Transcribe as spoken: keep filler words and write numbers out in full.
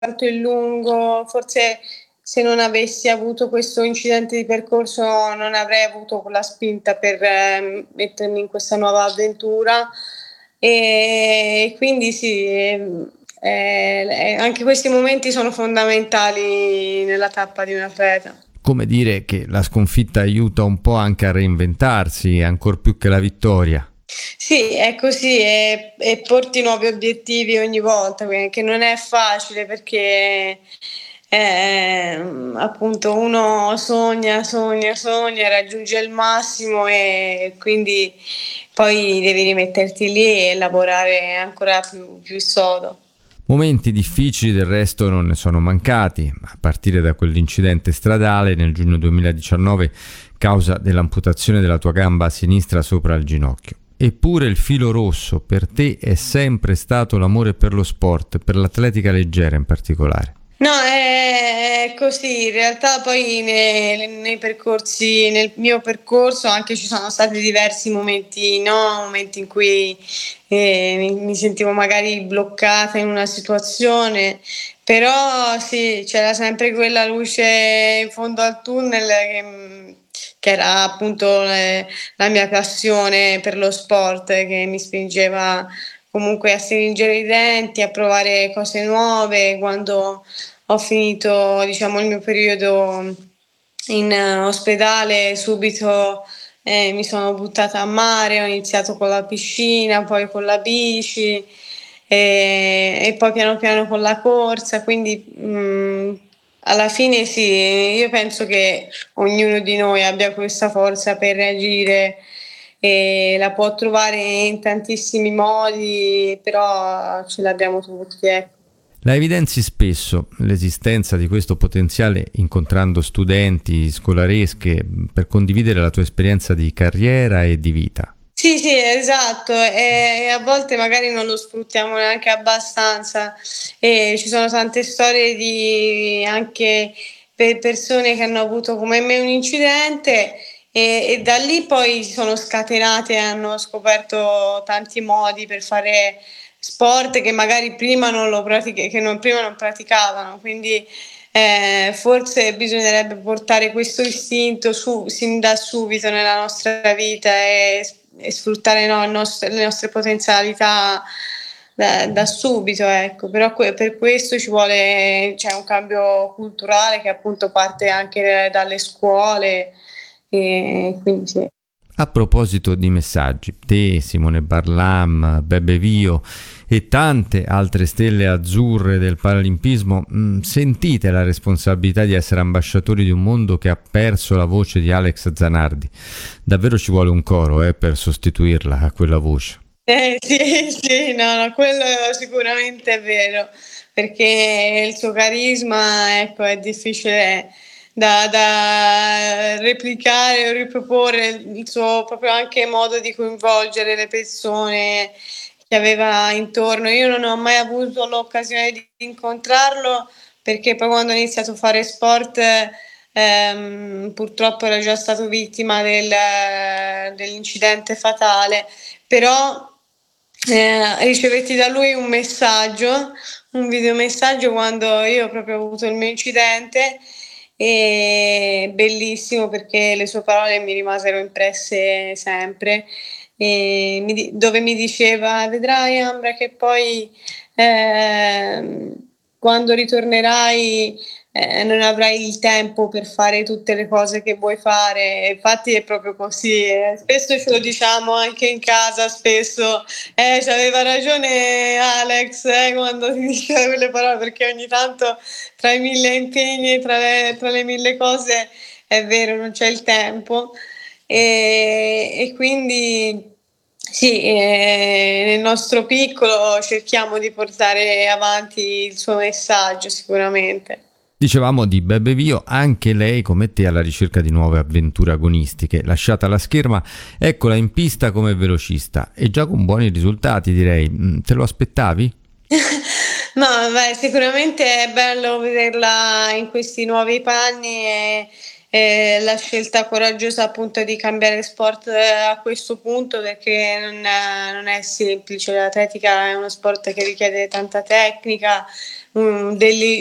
sofferto in lungo, forse se non avessi avuto questo incidente di percorso non avrei avuto quella spinta per mettermi in questa nuova avventura. E quindi sì, ehm, ehm, anche questi momenti sono fondamentali nella tappa di un atleta. Come dire che la sconfitta aiuta un po' anche a reinventarsi, ancor più che la vittoria. Sì, è così e e porti nuovi obiettivi ogni volta, que che non è facile perché, ehm, appunto uno sogna, sogna, sogna, raggiunge il massimo e quindi poi devi rimetterti lì e lavorare ancora più più sodo. Momenti difficili del resto non ne sono mancati, a partire da quell'incidente stradale nel giugno duemiladiciannove causa dell'amputazione della tua gamba sinistra sopra il ginocchio. Eppure il filo rosso per te è sempre stato l'amore per lo sport, per l'atletica leggera in particolare. No, è così. In realtà poi ne nei percorsi nel mio percorso anche ci sono stati diversi momenti, no, momenti in cui, ehm, mi mi sentivo magari bloccata in una situazione, però sì, c'era sempre quella luce in fondo al tunnel che mhmm, che era appunto, ehm, la mia passione per lo sport che mi spingeva comunque a stringere i denti, a provare cose nuove. Quando ho finito, diciamo, il mio periodo in ospedale, subito, ehm, mi sono buttata a mare, ho iniziato con la piscina, poi con la bici, ehm, e poi piano piano con la corsa, quindi, mhmm, alla fine sì, io penso che ognuno di noi abbia questa forza per reagire e la può trovare in tantissimi modi, però ce l'abbiamo tutti, ecco. La evidenzi spesso l'esistenza di questo potenziale incontrando studenti, scolaresche, per condividere la tua esperienza di carriera e di vita. Sì, sì, esatto, e a volte magari non lo sfruttiamo neanche abbastanza e ci sono tante storie di anche pe persone che hanno avuto come me un incidente e e da lì poi si sono scatenate e hanno scoperto tanti modi per fare sport che magari prima non lo pratiche che non prima non praticavano. Quindi, ehm, forse bisognerebbe portare questo istinto su sin da subito nella nostra vita e s e sfruttare, no, il nos le nostre potenzialità da da subito, ecco. Però que per questo ci vuole cioè un cambio culturale che appunto parte anche dalle scuole, e quindi sì. A proposito di messaggi, te, Simone Barlam, Bebe Vio e tante altre stelle azzurre del paralimpismo, mh, sentite la responsabilità di essere ambasciatori di un mondo che ha perso la voce di Alex Zanardi. Davvero ci vuole un coro eh, per sostituirla a quella voce. Eh sì, sì, no, no, quello sicuramente è vero, perché il suo carisma, ecco, è difficile da da replicare o riproporre, il suo proprio anche modo di coinvolgere le persone che aveva intorno. Io non ho mai avuto l'occasione di incontrarlo, perché poi quando ho iniziato a fare sport, ehm, purtroppo era già stato vittima del dell'incidente fatale, però Ehm, ricevetti da lui un messaggio, un videomessaggio quando io proprio ho avuto il mio incidente, ehm, bellissimo perché le sue parole mi rimasero impresse sempre, ehm, mi di dove mi diceva: "Vedrai Ambra che poi, ehm, quando ritornerai, ehm, non avrai il tempo per fare tutte le cose che vuoi fare." E infatti è proprio così, eh. Spesso ce lo diciamo anche in casa, spesso: "Eh, c'aveva ragione Alex, eh, quando ti diceva quelle parole", perché ogni tanto tra i mille impegni, tra le tra le mille cose è vero, non c'è il tempo. Ehm, e quindi sì, ehm, nel nostro piccolo cerchiamo di portare avanti il suo messaggio sicuramente. Dicevamo di Bebe Vio, anche lei come te alla ricerca di nuove avventure agonistiche. Lasciata la scherma, eccola in pista come velocista e già con buoni risultati direi. Mm, Te lo aspettavi? No, beh, sicuramente è bello vederla in questi nuovi panni e e la scelta coraggiosa appunto di cambiare sport a questo punto, perché non è non è semplice. L'atletica è uno sport che richiede tanta tecnica, um, degli